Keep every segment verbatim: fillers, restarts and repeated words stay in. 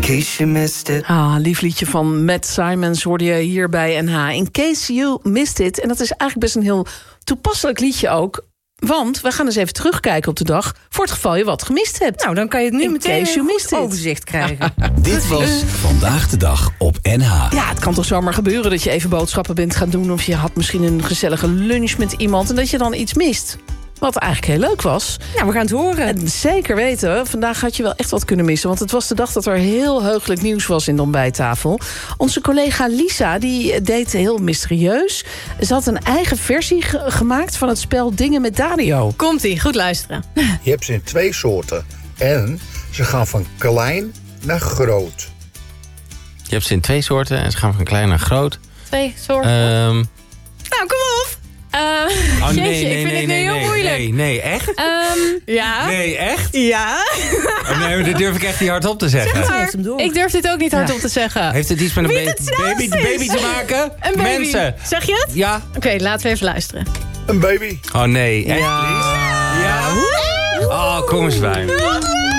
case you missed it. Ah, lief liedje van Matt Simons hoorde je hier bij N H. In case you missed it. En dat is eigenlijk best een heel toepasselijk liedje ook. Want we gaan eens even terugkijken op de dag, voor het geval je wat gemist hebt. Nou, dan kan je het nu In meteen case you een missed goed it. overzicht krijgen. Dit was Vandaag de Dag op N H. Ja, het kan toch zomaar gebeuren dat je even boodschappen bent gaan doen, of je had misschien een gezellige lunch met iemand en dat je dan iets mist. Wat eigenlijk heel leuk was. Nou, we gaan het horen. En zeker weten, vandaag had je wel echt wat kunnen missen. Want het was de dag dat er heel heugelijk nieuws was in de ontbijttafel. Onze collega Lisa, die deed heel mysterieus. Ze had een eigen versie ge- gemaakt van het spel Dingen met Dario. Komt-ie, goed luisteren. Je hebt ze in twee soorten. En ze gaan van klein naar groot. Je hebt ze in twee soorten en ze gaan van klein naar groot. Twee soorten. Ehm Nou, kom op. Uh, oh nee, jeetje, nee, ik vind nee, het nu nee, heel nee, moeilijk. nee, nee, echt? Um, ja. Nee, echt? Ja. Oh, nee, maar dit durf ik echt niet hardop te zeggen. Zeg maar, heeft hem door. ik durf dit ook niet hardop te zeggen. Heeft het iets met een Wie ba- het snelst baby, is. baby te maken? Een baby. Mensen. Zeg je het? Ja. Oké, okay, laten we even luisteren. Een baby. Oh nee, echt? Ja. Oh, kom eens bij me.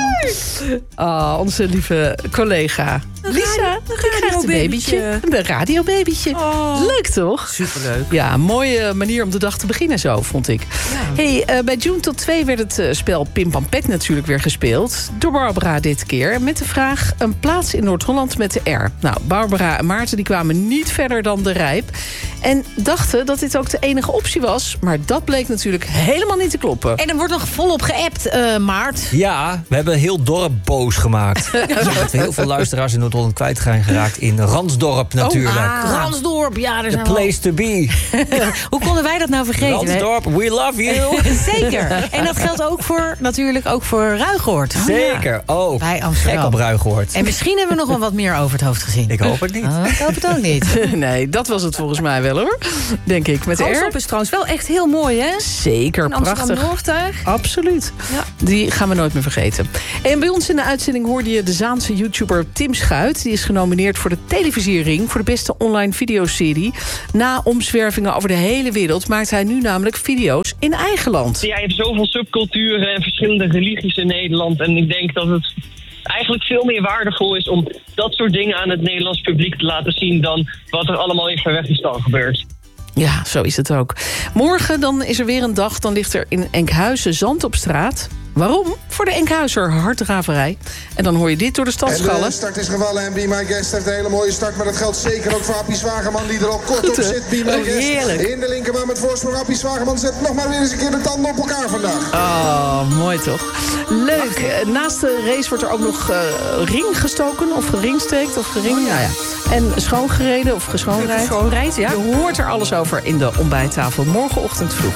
Ah, onze lieve collega Lisa, die krijgt een babytje. Een radiobabytje. Oh. Leuk toch? Superleuk. Ja, een mooie manier om de dag te beginnen zo, vond ik. Ja. Hey, uh, bij June tot twee werd het uh, spel Pim Pam Pet natuurlijk weer gespeeld. Door Barbara dit keer. Met de vraag, een plaats in Noord-Holland met de R. Nou, Barbara en Maarten die kwamen niet verder dan de Rijp. En dachten dat dit ook de enige optie was. Maar dat bleek natuurlijk helemaal niet te kloppen. En er wordt nog volop geappt, uh, Maart. Ja, we hebben een heel dorp boos gemaakt. Dat heel veel luisteraars in Noord-Holland kwijt zijn geraakt in Ransdorp natuurlijk. Oh, ah, Ransdorp, ja, daar The zijn we place to be. Hoe konden wij dat nou vergeten? Ransdorp, we love you. Zeker. En dat geldt ook voor, natuurlijk ook voor Ruigoord. Zeker, ook. Bij Amsterdam. Gek op Ruigoord. En misschien hebben we nog wel wat meer over het hoofd gezien. Ik hoop het niet. Oh, ik hoop het ook niet. Nee, dat was het volgens mij wel hoor. Denk ik, met de R. Ransdorp is trouwens wel echt heel mooi, hè? Zeker, In Amsterdam prachtig. Noord daar. Absoluut. Ja. Die gaan we nooit meer vergeten. En bij ons in de uitzending hoorde je de Zaanse YouTuber Tim Schuit. Die is genomineerd voor de televisiering voor de beste online videoserie. Na omzwervingen over de hele wereld maakt hij nu namelijk video's in eigen land. Ja, je hebt zoveel subculturen en verschillende religies in Nederland. En ik denk dat het eigenlijk veel meer waardevol is om dat soort dingen aan het Nederlands publiek te laten zien dan wat er allemaal in Verwegistan gebeurt. Ja, zo is het ook. Morgen dan is er weer een dag. Dan ligt er in Enkhuizen zand op straat. Waarom? Voor de Enkhuizer harddraverij. En dan hoor je dit door de stad En schallen. de start is gevallen en Be My Guest heeft een hele mooie start. Maar dat geldt zeker ook voor Appie Zwageman die er al kort op zit. Be My Oh, Guest heerlijk. in de linkerbaan met voorsprong. Appie Zwageman zet nog maar weer eens een keer de tanden op elkaar vandaag. Oh, mooi toch? Leuk. Eh, Naast de race wordt er ook nog uh, ring gestoken. Of geringsteekt. Of gering. Nou ja. En schoongereden of geschoonrijd. Schoonrijd, ja. Je hoort er alles over in de ontbijttafel morgenochtend vroeg.